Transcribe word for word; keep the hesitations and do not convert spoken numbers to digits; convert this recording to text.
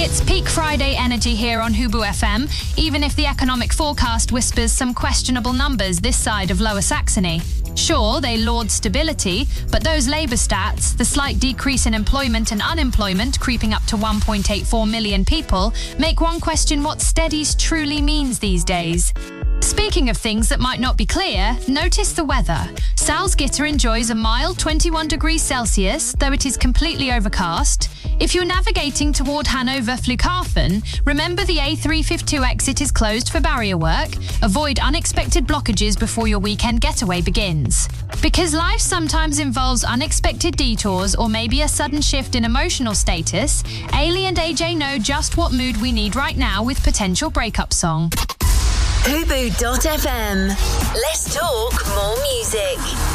It's peak Friday energy here on Hubu F M, even if the economic forecast whispers some questionable numbers this side of Lower Saxony. Sure, they laud stability, but those labour stats, the slight decrease in employment and unemployment creeping up to one point eight four million people, make one question what steadies truly means these days. Speaking of things that might not be clear, notice the weather. Salzgitter enjoys a mild twenty-one degrees Celsius, though it is completely overcast. If you're navigating toward Hanover Flughafen, remember the A three fifty-two exit is closed for barrier work. Avoid unexpected blockages before your weekend getaway begins. Because life sometimes involves unexpected detours or maybe a sudden shift in emotional status, Ailey and A J know just what mood we need right now with potential breakup song. Hubu dot F M. Let's talk more music.